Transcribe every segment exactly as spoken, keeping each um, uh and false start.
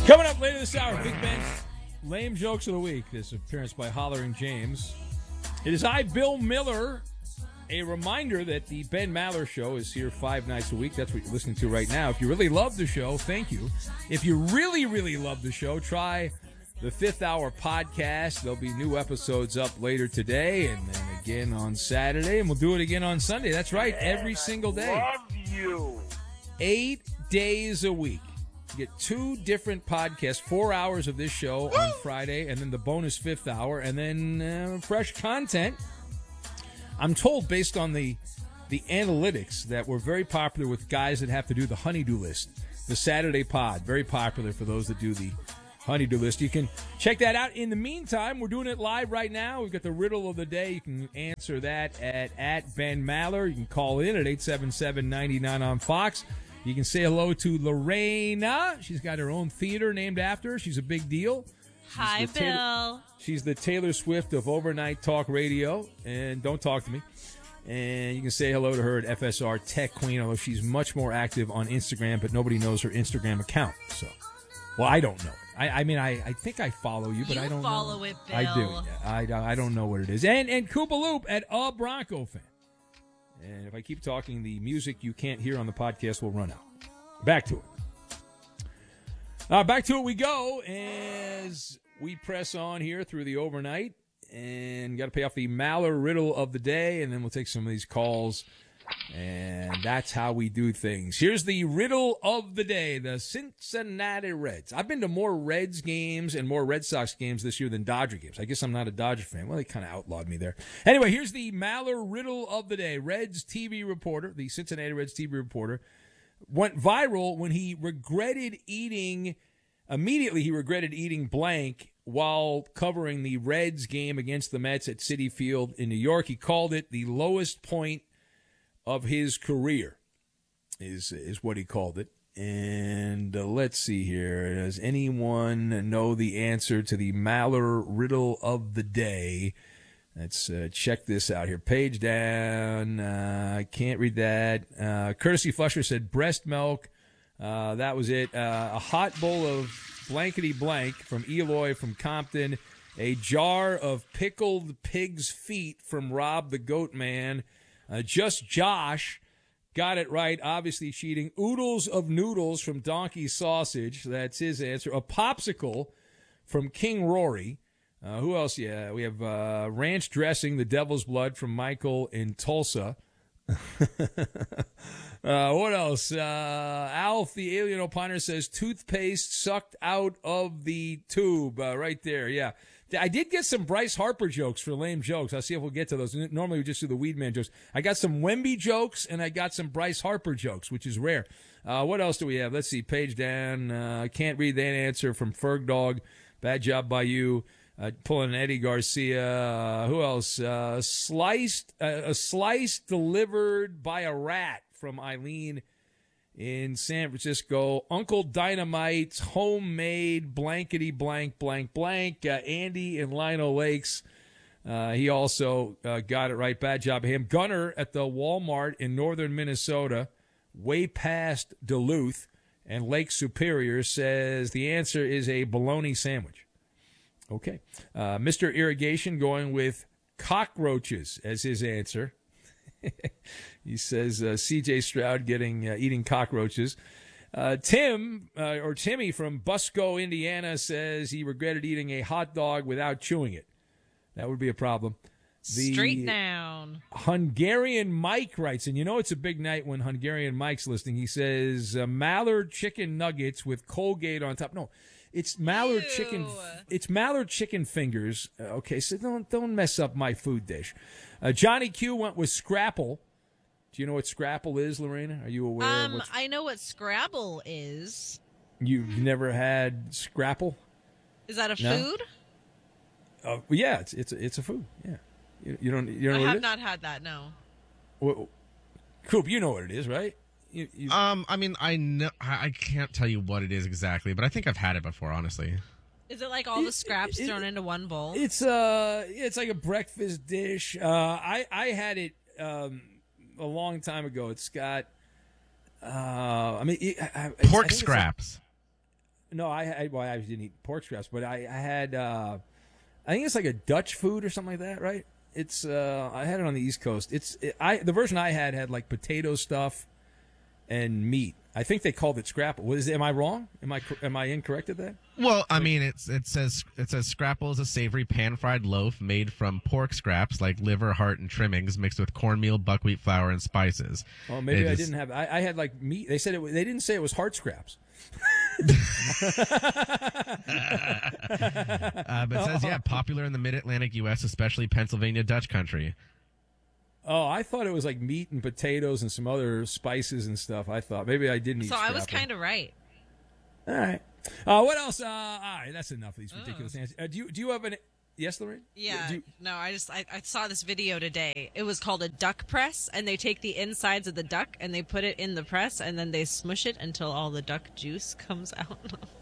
Coming up later this hour, Big Ben's Lame Jokes of the Week. This appearance by Hollering James. It is I, Bill Miller. A reminder that the Ben Maller Show is here five nights a week. That's what you're listening to right now. If you really love the show, thank you. If you really, really love the show, try the Fifth Hour podcast. There'll be new episodes up later today and then again on Saturday, and we'll do it again on Sunday. That's right, every single day. Love you. Eight days a week. You get two different podcasts, four hours of this show on Friday, and then the bonus fifth hour, and then uh, fresh content. I'm told, based on the the analytics, that we're very popular with guys that have to do the honeydew list. The Saturday pod, very popular for those that do the honeydew list. You can check that out. In the meantime, we're doing it live right now. We've got the riddle of the day. You can answer that at, at Ben Maller. You can call in at eight seven seven, nine nine on Fox. You can say hello to Lorena. She's got her own theater named after her. She's a big deal. She's Hi, the Taylor, Bill. She's the Taylor Swift of overnight talk radio. And don't talk to me. And you can say hello to her at F S R Tech Queen, although she's much more active on Instagram, but nobody knows her Instagram account. So, well, I don't know it. I, I mean, I, I think I follow you, but you I don't follow know. it, Bill. I do. I, I don't know what it is. And and Koopa Loop at a Bronco fan. And if I keep talking, the music you can't hear on the podcast will run out. Back to it. Uh, back to it we go as we press on here through the overnight. And got to pay off the Maller riddle of the day, and then we'll take some of these calls. And that's how we do things. Here's the riddle of the day, the Cincinnati Reds. I've been to more Reds games and more Red Sox games this year than Dodger games. I guess I'm not a Dodger fan. Well, they kind of outlawed me there. Anyway, here's the Maller riddle of the day. Reds T V reporter, the Cincinnati Reds T V reporter, went viral when he regretted eating, immediately he regretted eating blank while covering the Reds game against the Mets at Citi Field in New York. He called it the lowest point of his career, is is what he called it. And uh, let's see here. Does anyone know the answer to the Maller riddle of the day? Let's uh, check this out here. Page down. Uh, I can't read that. Uh, Courtesy Flusher said breast milk. Uh, that was it. Uh, a hot bowl of blankety blank from Eloy from Compton. A jar of pickled pig's feet from Rob the Goat Man. Uh, just Josh got it right, obviously cheating. Oodles of noodles from Donkey Sausage. That's his answer. A popsicle from King Rory. Uh, who else? Yeah, we have uh, ranch dressing, the devil's blood from Michael in Tulsa. uh, what else? Uh, Alf, the alien opiner, says toothpaste sucked out of the tube. Uh, right there, yeah. I did get some Bryce Harper jokes for lame jokes. I'll see if we'll get to those. Normally we just do the Weed Man jokes. I got some Wemby jokes, and I got some Bryce Harper jokes, which is rare. Uh, what else do we have? Let's see. Page down. I uh, can't read that answer from Ferg Dog. Bad job by you. Uh, pulling an Eddie Garcia. Uh, who else? Uh, sliced, uh, a slice delivered by a rat from Eileen in San Francisco. Uncle Dynamite's homemade blankety blank blank blank. Uh, Andy in Lino Lakes. Uh, he also uh, got it right. Bad job of him. Gunner at the Walmart in northern Minnesota, way past Duluth and Lake Superior, says the answer is a bologna sandwich. Okay. Uh, Mister Irrigation going with cockroaches as his answer. He says uh, C J Stroud getting uh, eating cockroaches. Uh, Tim, uh, or Timmy from Busco, Indiana, says he regretted eating a hot dog without chewing it. That would be a problem. The Straight down. Hungarian Mike writes, and you know it's a big night when Hungarian Mike's listening. He says, uh, Mallard chicken nuggets with Colgate on top. No. It's Mallard Ew. chicken. It's Mallard chicken fingers. Uh, okay, so don't don't mess up my food dish. Uh, Johnny Q went with Scrapple. Do you know what Scrapple is, Lorena? Are you aware? Um, of what's... I know what Scrabble is. You've never had Scrapple? Is that a No? food? Uh, yeah, it's it's a, it's a food. Yeah, you, you don't you don't I know what have it is? not had that. No. Well, Coop, you know what it is, right? You, you... Um, I mean, I know I I can't tell you what it is exactly, but I think I've had it before, honestly. Is it like all the scraps it- thrown into one bowl? It's uh, it's like a breakfast dish. Uh, I I had it um a long time ago. It's got uh, I mean, it, I, I- I Pork think it's scraps. no, I had. Well, I didn't eat pork scraps, but I, I had. Uh, I think it's like a Dutch food or something like that, right? It's. Uh, I had it on the East Coast. It's. It, I the version I had had like potato stuff and meat. I think they called it scrapple. Was am I wrong? Am I am I incorrect at that? Well, I mean, it's it says it says scrapple is a savory pan-fried loaf made from pork scraps like liver, heart, and trimmings mixed with cornmeal, buckwheat flour, and spices. Oh, maybe It I is- didn't have. I, I had like meat. They said it. was- They didn't say it was heart scraps. Uh, but it says, yeah, popular in the mid-Atlantic U S, especially Pennsylvania Dutch country. Oh, I thought it was like meat and potatoes and some other spices and stuff. I thought maybe I didn't eat. So I was scrapple. kind of right. All right. Uh, what else? Uh, all right, that's enough of these ridiculous answers. Uh, do you do you have an? Yes, Lorraine. Yeah. Do you- No, I just I, I saw this video today. It was called a duck press, and they take the insides of the duck and they put it in the press, and then they smush it until all the duck juice comes out.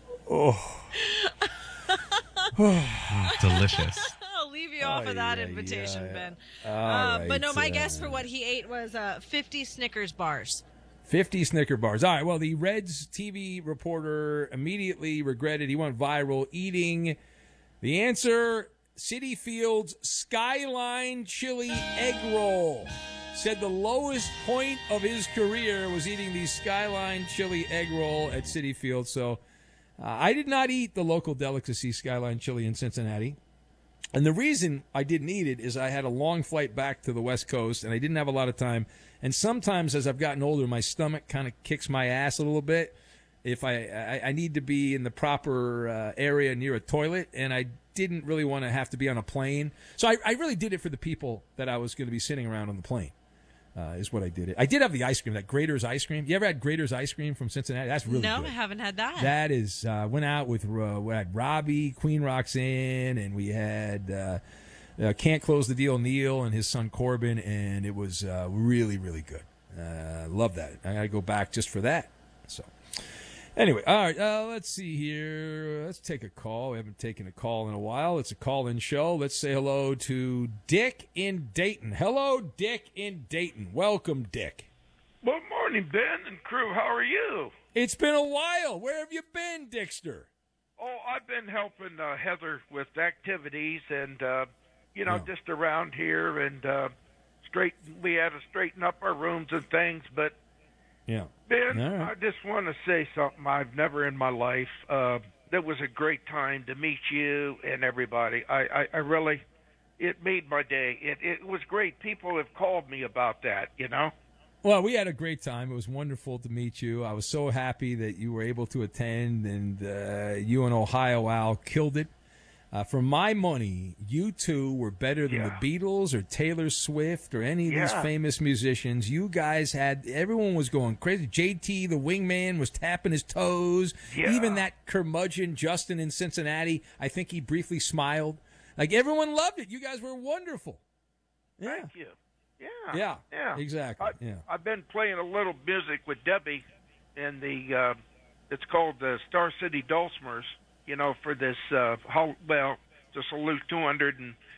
Delicious. I'll leave you off Oh, of that yeah, invitation, yeah. Ben. All Uh, right, but no, my uh, guess for what he ate was uh, fifty Snickers bars. fifty Snicker bars. All right. Well, the Reds T V reporter immediately regretted he went viral eating the answer. City Field's Skyline Chili Egg Roll. Said the lowest point of his career was eating the Skyline Chili Egg Roll at City Field. So uh, I did not eat the local delicacy Skyline Chili in Cincinnati. And the reason I didn't eat it is I had a long flight back to the West Coast, and I didn't have a lot of time. And sometimes as I've gotten older, my stomach kind of kicks my ass a little bit. If I, I, I need to be in the proper uh, area near a toilet, and I didn't really want to have to be on a plane. So I, I really did it for the people that I was going to be sitting around on the plane. Uh, is what I did. It. I did have the ice cream, that Grater's ice cream. You ever had Grater's ice cream from Cincinnati? That's really no, good. I haven't had that. That is, uh, went out with uh, we had Robbie, Queen Roxanne, and we had uh, uh, Can't Close the Deal Neil and his son Corbin, and it was uh, really, really good. Uh, love that. I got to go back just for that. So, anyway, all right, uh, let's see here. Let's take a call. We haven't taken a call in a while. It's a call-in show. Let's say hello to Dick in Dayton. Hello, Dick in Dayton. Welcome, Dick. Good morning, Ben and crew. How are you? It's been a while. Where have you been, Dickster? Oh, I've been helping uh, Heather with activities and, uh, you know, Yeah. just around here. And uh, straighten, we had to straighten up our rooms and things. But, Yeah. Ben, All right. I just want to say something I've never in my life. Uh, that was a great time to meet you and everybody. I, I, I really, it made my day. It, it was great. People have called me about that, you know? Well, we had a great time. It was wonderful to meet you. I was so happy that you were able to attend, and uh, you and Ohio Al killed it. Uh, for my money, you two were better than Yeah. the Beatles or Taylor Swift or any of these Yeah. famous musicians. You guys had, everyone was going crazy. J T, the wingman, was tapping his toes. Yeah. Even that curmudgeon, Justin in Cincinnati, I think he briefly smiled. Like, everyone loved it. You guys were wonderful. Yeah. Thank you. Yeah. Yeah, Yeah. exactly, I, yeah. I've been playing a little music with Debbie in the, uh, it's called the Star City Dulcimers, you know, for this, uh, hol- well, to salute two hundred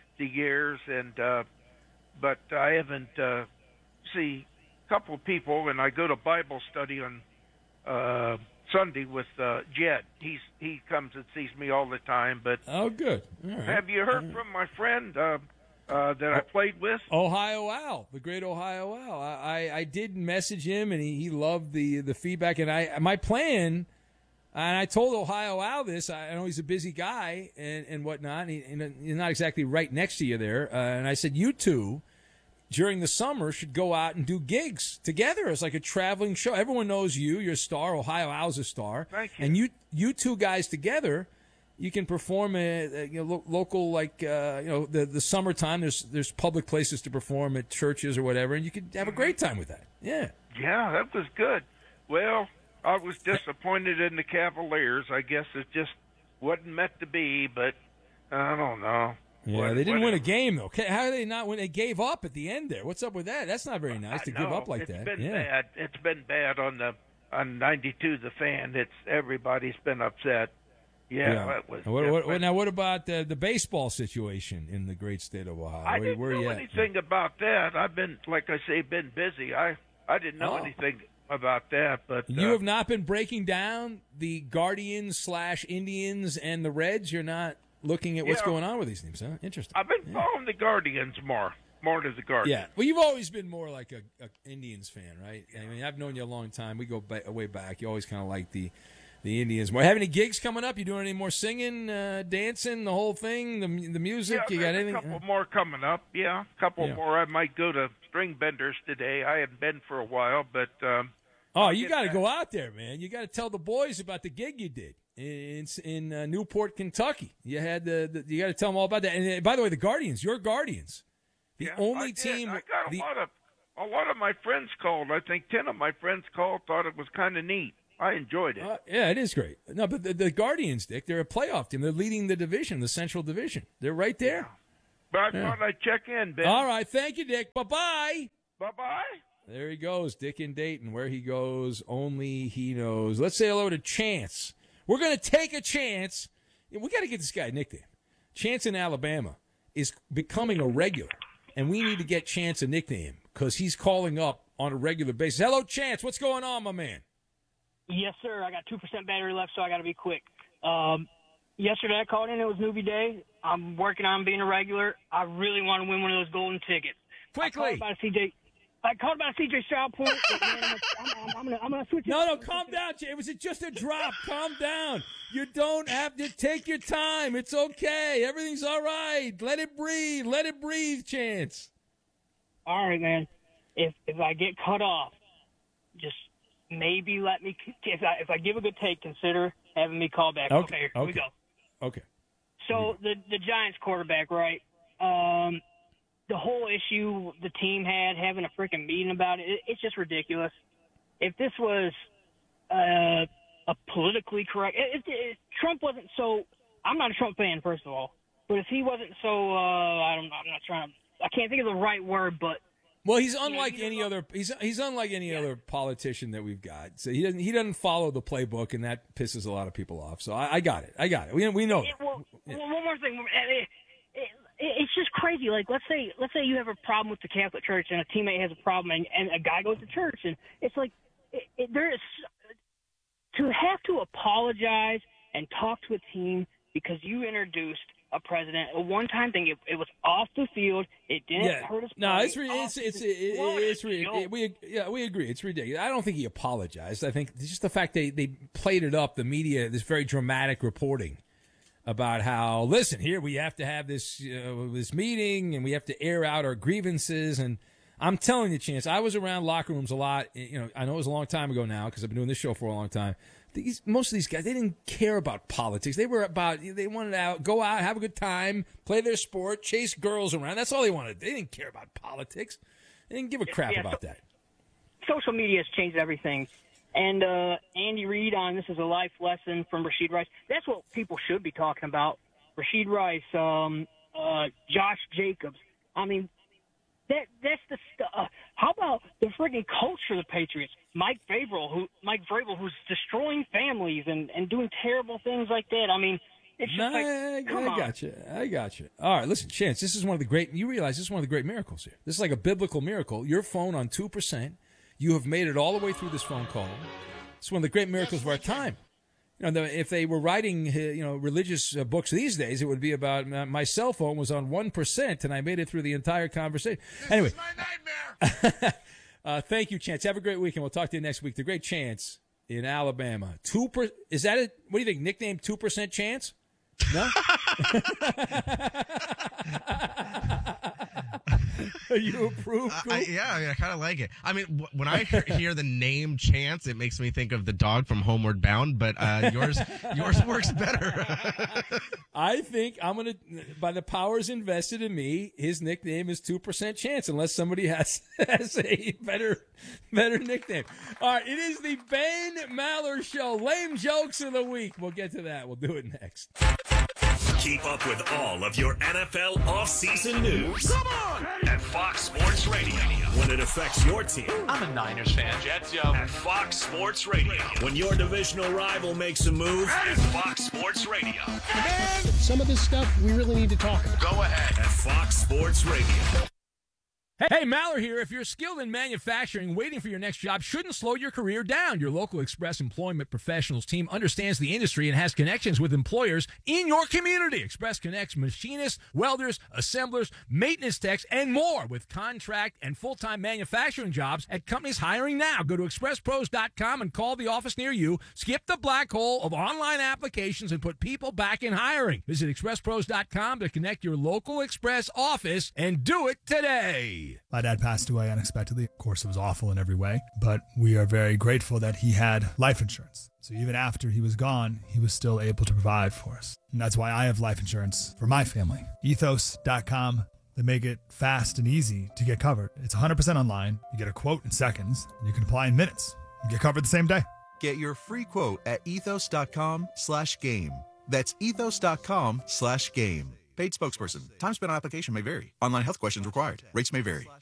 years. And, uh, but I haven't, uh, see a couple of people, and I go to Bible study on, uh, Sunday with, uh, Jed. He's, he comes and sees me all the time. But Oh, good. All right. have you heard from my friend, uh, uh, that I played with? Ohio Al, the great Ohio Al. I, I, I did message him, and he, he loved the the feedback. And I my plan, and I told Ohio Al this. I know he's a busy guy and, and whatnot. And, he, and he's not exactly right next to you there. Uh, and I said, you two, during the summer, should go out and do gigs together as like a traveling show. Everyone knows you. You're a star. Ohio Al's a star. Thank you. And you you two guys together, you can perform at uh, you know, lo- local, like uh, you know, the the summertime. There's there's public places to perform at churches or whatever, and you could have a great time with that. Yeah. Yeah, that was good. Well, I was disappointed in the Cavaliers. I guess it just wasn't meant to be, but I don't know. Yeah, What- they didn't win a whatever. game though. Okay, how did they not win? They gave up at the end there. What's up with that? That's not very nice to I give know, up like it's that. Been Yeah. bad. It's been bad on the on ninety-two. The fan. It's everybody's been upset. Yeah, that was. What, that what, was- now, what about the, the baseball situation in the great state of Ohio? I where, didn't where know you at? anything about that. I've been, like I say, been busy. I I didn't know Oh. anything about that. But You uh, have not been breaking down the Guardians slash Indians and the Reds? You're not looking at what's Yeah. going on with these teams, huh? Interesting. I've been Yeah. following the Guardians more, more to the Guardians. Yeah. Well, you've always been more like a, a Indians fan, right? I mean, I've known you a long time. We go ba- way back. You always kind of like the the Indians more. Have any gigs coming up? You doing any more singing, uh, dancing, the whole thing, the the music? Yeah, you got there's anything? a couple more coming up. Yeah, a couple Yeah. more. I might go to String Benders today. I haven't been for a while, but um, Oh, I'll you get got to back. go out there, man. You got to tell the boys about the gig you did in in uh, Newport, Kentucky. You had the, the you got to tell them all about that. And uh, by the way, the Guardians, your Guardians, the yeah, only I did. team. I got a the, lot of a lot of my friends called. I think ten of my friends called. Thought it was kind of neat. I enjoyed it. uh, yeah, it is great. No, but the, the Guardians, Dick, they're a playoff team. They're leading the division, the Central Division. They're right there. But I Yeah. thought I'd check in, Ben. All right, thank you, Dick. Bye bye. Bye bye. There he goes, Dick in Dayton. Where he goes, only he knows. Let's say hello to Chance. We're going to take a chance. We got to get this guy a nickname. Chance in Alabama is becoming a regular, and we need to get Chance a nickname because he's calling up on a regular basis. Hello, Chance. What's going on, my man? Yes, sir. I got two percent battery left, so I got to be quick. Um, yesterday I called in. It was newbie day. I'm working on being a regular. I really want to win one of those golden tickets. I Quickly. called about a C J. I called about a C J Stroud point. but, man, I'm, I'm, I'm, gonna, I'm gonna switch. it No, up. no, calm down. It was just a drop. Calm down. You don't have to take your time. It's okay. Everything's all right. Let it breathe. Let it breathe, Chance. All right, man. If if I get cut off, just maybe let me. If I if I give a good take, consider having me call back. Okay, here we okay. go. Okay. So the the Giants quarterback, right? Um, the whole issue the team had having a freaking meeting about it, it it's just ridiculous. If this was uh, a politically correct, if, if Trump wasn't so, I'm not a Trump fan, first of all, but if he wasn't so, uh, I don't, I'm not trying to, I can't think of the right word, but Well, he's unlike you any know- other. He's he's unlike any other politician that we've got. So he doesn't he doesn't follow the playbook, and that pisses a lot of people off. So I, I got it. I got it. We we know. It, that. well, Yeah. well, one more thing. It, it, it, it's just crazy. Like, let's say, let's say you have a problem with the Catholic Church, and a teammate has a problem, and, and a guy goes to church, and it's like it, it, there is to have to apologize and talk to a team because you introduced a president. A one-time thing. It, it was off the field. It didn't Yeah. hurt us. No, it's re- it's it's it, What a it's re- joke. it, we yeah we agree. It's ridiculous. I don't think he apologized. I think just the fact they they played it up. The media, this very dramatic reporting about how listen here we have to have this uh, this meeting and we have to air out our grievances. And I'm telling you, Chance, I was around locker rooms a lot. You know, I know it was a long time ago now because I've been doing this show for a long time. These, most of these guys, they didn't care about politics. They were about, they wanted to out, go out, have a good time, play their sport, chase girls around. That's all they wanted. They didn't care about politics. They didn't give a crap Yeah, about so- that. Social media has changed everything. And uh, Andy Reid on This Is a Life Lesson from Rashid Rice. That's what people should be talking about. Rashid Rice, um, uh, Josh Jacobs. I mean, that that's the stuff. Uh, how about the freaking culture of the Patriots? Mike Vrabel, who Mike Vrabel, who's destroying families and, and doing terrible things like that. I mean, it's just No, like, I, come I on. got you. I got you. All right, listen, Chance, this is one of the great, you realize this is one of the great miracles here. This is like a biblical miracle. Your phone on two percent. You have made it all the way through this phone call. It's one of the great miracles of our time. You know, the, if they were writing, uh, you know, religious uh, books these days, it would be about uh, my cell phone was on one percent and I made it through the entire conversation. This Anyway, is my nightmare. uh, thank you, Chance. Have a great weekend. We'll talk to you next week. The great Chance in Alabama. Two per, is that it? What do you think? Nickname two percent Chance? No? You approve? Uh, Coop? I, yeah, I, mean, I kind of like it. I mean, w- when I hear, hear the name Chance, it makes me think of the dog from Homeward Bound. But uh, yours, yours works better. I think I'm gonna, by the powers invested in me, his nickname is two percent Chance, unless somebody has, has a better, better nickname. All right, it is the Ben Maller Show. Lame jokes of the week. We'll get to that. We'll do it next. Keep up with all of your N F L offseason news. Come on! At Fox Sports Radio. When it affects your team. I'm a Niners fan. Jets, yo. At Fox Sports Radio. When your divisional rival makes a move. At Fox Sports Radio. Some of this stuff we really need to talk about. Go ahead. At Fox Sports Radio. Hey, Maller here. If you're skilled in manufacturing, waiting for your next job shouldn't slow your career down. Your local Express Employment Professionals team understands the industry and has connections with employers in your community. Express connects machinists, welders, assemblers, maintenance techs, and more with contract and full-time manufacturing jobs at companies hiring now. Go to express pros dot com and call the office near you. Skip the black hole of online applications and put people back in hiring. Visit express pros dot com to connect your local Express office and do it today. My dad passed away unexpectedly. Of course, it was awful in every way, but we are very grateful that he had life insurance. So even after he was gone, he was still able to provide for us. And that's why I have life insurance for my family. ethos dot com. They make it fast and easy to get covered. It's one hundred percent online. You get a quote in seconds, and you can apply in minutes. You get covered the same day. Get your free quote at ethos dot com slash game. That's ethos dot com slash game. Paid spokesperson. Time spent on application may vary. Online health questions required. Rates may vary.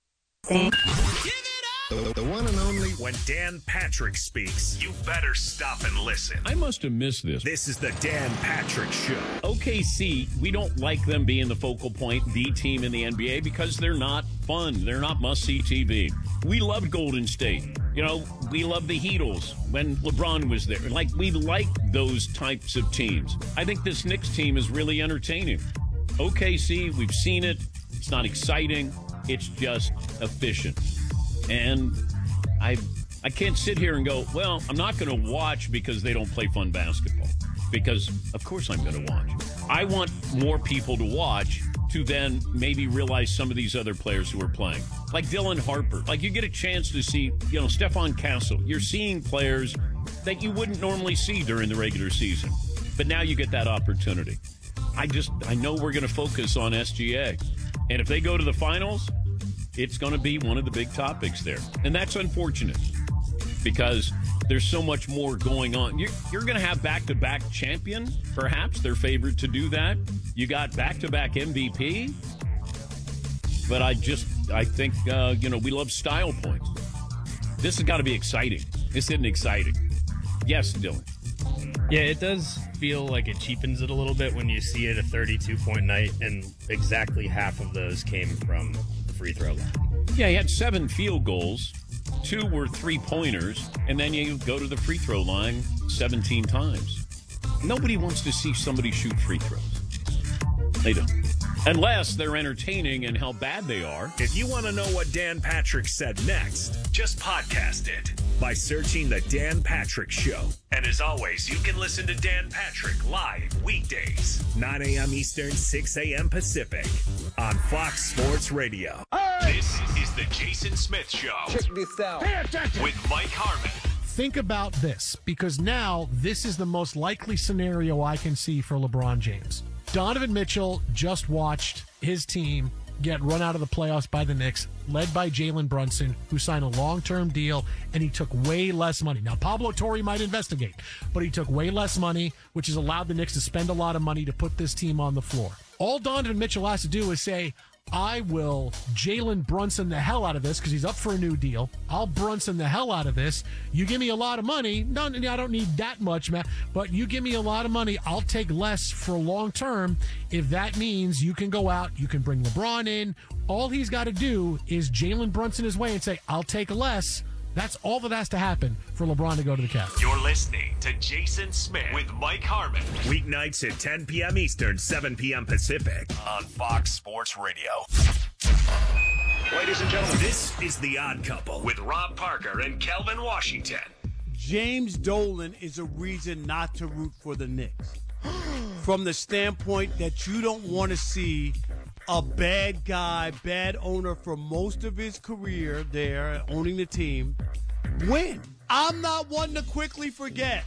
The, the one and only. When Dan Patrick speaks, you better stop and listen. I must have missed this. This is the Dan Patrick Show. O K C, we don't like them being the focal point, the team in the N B A, because they're not fun. They're not must-see T V. We loved Golden State. You know, we loved the Heatles when LeBron was there. Like, we like those types of teams. I think this Knicks team is really entertaining. O K C, we've seen it. It's not exciting. It's just efficient. And I I can't sit here and go, well, I'm not going to watch because they don't play fun basketball. Because, of course, I'm going to watch. I want more people to watch to then maybe realize some of these other players who are playing. Like Dylan Harper. Like, you get a chance to see, you know, Stephon Castle. You're seeing players that you wouldn't normally see during the regular season. But now you get that opportunity. I just, I know we're going to focus on S G A. And if they go to the finals, it's going to be one of the big topics there. And that's unfortunate because there's so much more going on. You're, you're going to have back-to-back champion, perhaps. They're favored to do that. You got back-to-back M V P. But I just, I think, uh, you know, we love style points. This has got to be exciting. This isn't exciting. Yes, Dylan. Yeah, it does feel like it cheapens it a little bit when you see it a thirty-two point night, and exactly half of those came from the free throw line. Yeah, he had seven field goals. Two were three-pointers, and then you go to the free throw line seventeen times. Nobody wants to see somebody shoot free throws. They don't. Unless they're entertaining and how bad they are. If you want to know what Dan Patrick said next, just podcast it by searching The Dan Patrick Show. And as always, you can listen to Dan Patrick live weekdays, nine a.m. Eastern, six a.m. Pacific, on Fox Sports Radio. Hey! This is The Jason Smith Show. Check this out. Pay attention. With Mike Harmon. Think about this, because now this is the most likely scenario I can see for LeBron James. Donovan Mitchell just watched his team get run out of the playoffs by the Knicks, led by Jalen Brunson, who signed a long-term deal, and he took way less money. Now, Pablo Torre might investigate, but he took way less money, which has allowed the Knicks to spend a lot of money to put this team on the floor. All Donovan Mitchell has to do is say, I will Jalen Brunson the hell out of this because he's up for a new deal. I'll Brunson the hell out of this. You give me a lot of money. No, I don't need that much, man. But you give me a lot of money. I'll take less for long term. If that means you can go out, you can bring LeBron in. All he's got to do is Jalen Brunson his way and say, I'll take less. That's all that has to happen for LeBron to go to the Cavs. You're listening to Jason Smith with Mike Harmon. Weeknights at ten p.m. Eastern, seven p.m. Pacific on Fox Sports Radio. Ladies and gentlemen, this is The Odd Couple with Rob Parker and Kelvin Washington. James Dolan is a reason not to root for the Knicks. From the standpoint that you don't want to see a bad guy, bad owner for most of his career there, owning the team, win. I'm not one to quickly forget.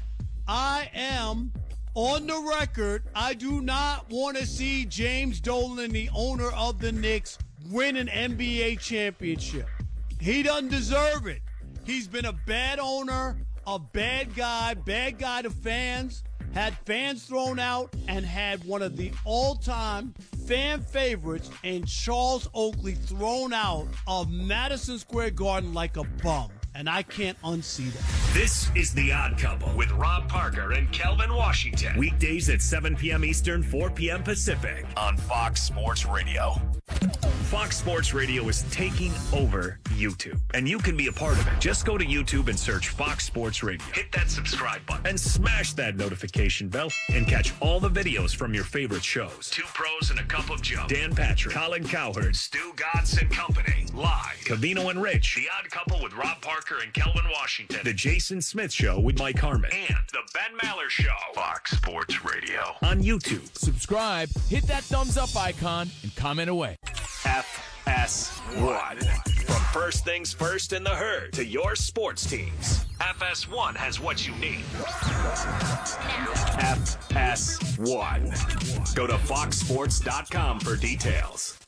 I am on the record. I do not want to see James Dolan, the owner of the Knicks, win an N B A championship. He doesn't deserve it. He's been a bad owner, a bad guy, bad guy to fans, had fans thrown out, and had one of the all-time fan favorites in Charles Oakley thrown out of Madison Square Garden like a bum. And I can't unsee that. This is The Odd Couple with Rob Parker and Kelvin Washington. Weekdays at seven p.m. Eastern, four p.m. Pacific on Fox Sports Radio. Fox Sports Radio is taking over YouTube, and you can be a part of it. Just go to YouTube and search Fox Sports Radio. Hit that subscribe button and smash that notification bell and catch all the videos from your favorite shows. Two Pros and a Cup of Joe. Dan Patrick, Colin Cowherd, Stu Gatz and Company. Live. Cavino and Rich. The Odd Couple with Rob Parker and Kelvin Washington. The Jason Smith Show with Mike Harmon. And The Ben Maller Show. Fox Sports Radio. On YouTube. Subscribe, hit that thumbs up icon, and comment away. F S one. From first things first in the herd to your sports teams, F S one has what you need. F S one. Go to fox sports dot com for details.